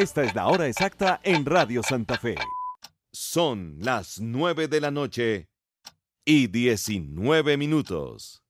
Esta es la hora exacta en Radio Santa Fe. Son las 9 de la noche y 19 minutos.